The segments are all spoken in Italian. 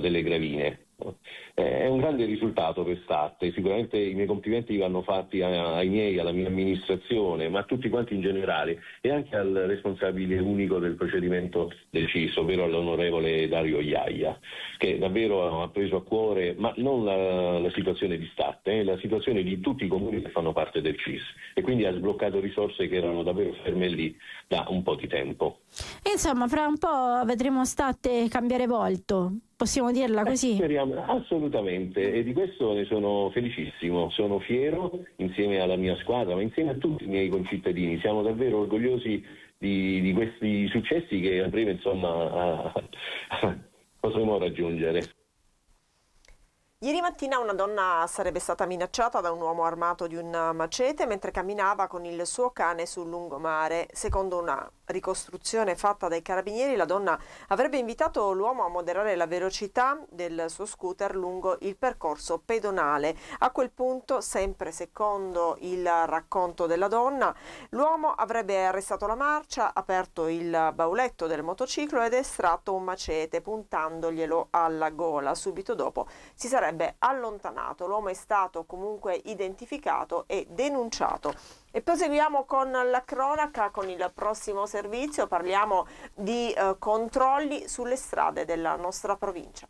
delle gravine. È un grande risultato quest'arte, sicuramente i miei complimenti vanno fatti ai miei, alla mia amministrazione, ma a tutti quanti in generale, e anche al responsabile unico del procedimento del CIS, ovvero all'onorevole Dario Iaia, che davvero ha preso a cuore, ma non la situazione di Statte, la situazione di tutti i comuni che fanno parte del CIS, e quindi ha sbloccato risorse che erano davvero ferme lì da un po' di tempo. Insomma, fra un po' vedremo Statte cambiare volto. Possiamo dirla così? Speriamo, assolutamente, e di questo ne sono felicissimo, sono fiero insieme alla mia squadra, ma insieme a tutti i miei concittadini. Siamo davvero orgogliosi di questi successi che a breve, insomma, potremo raggiungere. Ieri mattina una donna sarebbe stata minacciata da un uomo armato di un macete mentre camminava con il suo cane sul lungomare. Secondo una ricostruzione fatta dai carabinieri, la donna avrebbe invitato l'uomo a moderare la velocità del suo scooter lungo il percorso pedonale. A quel punto, sempre secondo il racconto della donna, l'uomo avrebbe arrestato la marcia, aperto il bauletto del motociclo ed estratto un macete puntandoglielo alla gola. Subito dopo si sarebbe allontanato. L'uomo è stato comunque identificato e denunciato. E proseguiamo con la cronaca, con il prossimo servizio. Parliamo di controlli sulle strade della nostra provincia.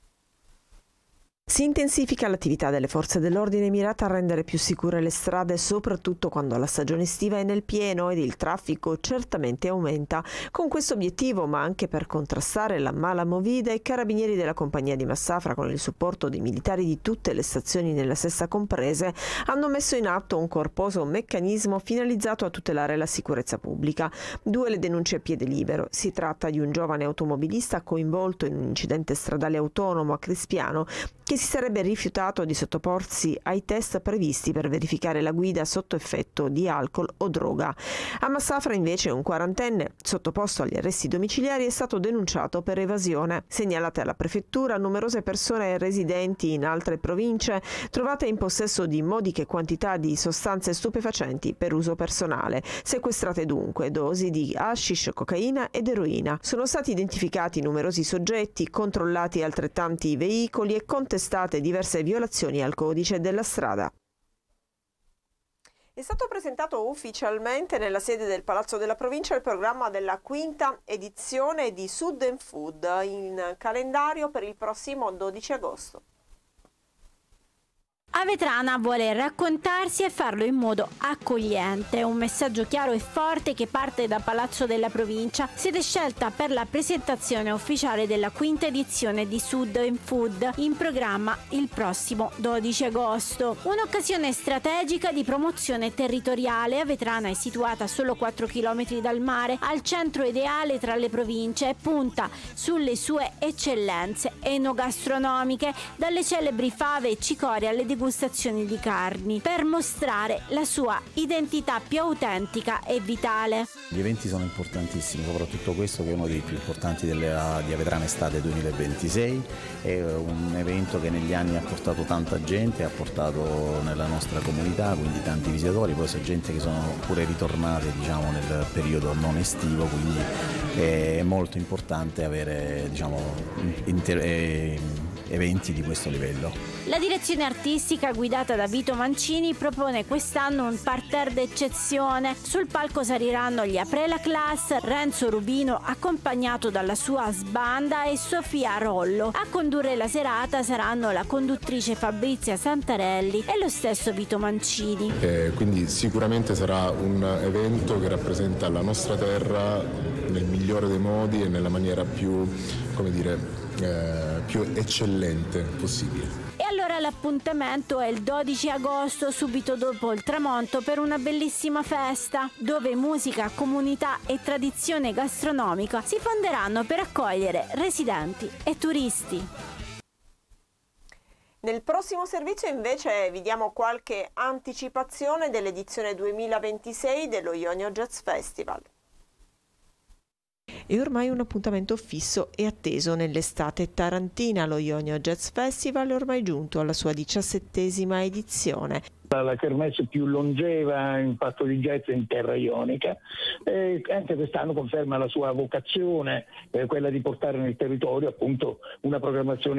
Si intensifica l'attività delle forze dell'ordine mirata a rendere più sicure le strade, soprattutto quando la stagione estiva è nel pieno ed il traffico certamente aumenta. Con questo obiettivo, ma anche per contrastare la mala movida, i carabinieri della compagnia di Massafra, con il supporto dei militari di tutte le stazioni nella stessa comprese, hanno messo in atto un corposo meccanismo finalizzato a tutelare la sicurezza pubblica. 2 le denunce a piede libero. Si tratta di un giovane automobilista coinvolto in un incidente stradale autonomo a Crispiano, che si sarebbe rifiutato di sottoporsi ai test previsti per verificare la guida sotto effetto di alcol o droga. A Massafra invece un 40enne, sottoposto agli arresti domiciliari, è stato denunciato per evasione. Segnalate alla prefettura numerose persone residenti in altre province trovate in possesso di modiche quantità di sostanze stupefacenti per uso personale. Sequestrate dunque dosi di hashish, cocaina ed eroina. Sono stati identificati numerosi soggetti, controllati altrettanti veicoli e contestate diverse violazioni al codice della strada. È stato presentato ufficialmente nella sede del Palazzo della Provincia il programma della 5ª edizione di Sud & Food, in calendario per il prossimo 12 agosto. Avetrana vuole raccontarsi e farlo in modo accogliente, un messaggio chiaro e forte che parte da Palazzo della Provincia. Siete scelta per la presentazione ufficiale della 5ª edizione di Sud & Food, in programma il prossimo 12 agosto. Un'occasione strategica di promozione territoriale. Avetrana è situata a solo 4 km dal mare, al centro ideale tra le province, e punta sulle sue eccellenze enogastronomiche, dalle celebri fave e cicorie alle degustazioni di carni, per mostrare la sua identità più autentica e vitale. Gli eventi sono importantissimi, soprattutto questo che è uno dei più importanti di Avetrana Estate 2026. È un evento che negli anni ha portato tanta gente, ha portato nella nostra comunità, quindi tanti visitatori, poi c'è gente che sono pure ritornate, diciamo, nel periodo non estivo, quindi è molto importante avere, diciamo, eventi di questo livello. La direzione artistica guidata da Vito Mancini propone quest'anno un parterre d'eccezione. Sul palco saliranno gli Aprela Class, Renzo Rubino accompagnato dalla sua sbanda e Sofia Rollo. A condurre la serata saranno la conduttrice Fabrizia Santarelli e lo stesso Vito Mancini. Quindi sicuramente sarà un evento che rappresenta la nostra terra nel migliore dei modi e nella maniera più, come dire, più eccellente possibile. E allora l'appuntamento è il 12 agosto, subito dopo il tramonto, per una bellissima festa dove musica, comunità e tradizione gastronomica si fonderanno per accogliere residenti e turisti. Nel prossimo servizio invece vi diamo qualche anticipazione dell'edizione 2026 dello Ionio Jazz Festival. È ormai un appuntamento fisso e atteso nell'estate tarantina. Lo Ionio Jazz Festival è ormai giunto alla sua 17ª edizione. La kermesse più longeva in fatto di jazz in terra ionica, anche quest'anno conferma la sua vocazione, quella di portare nel territorio appunto una programmazione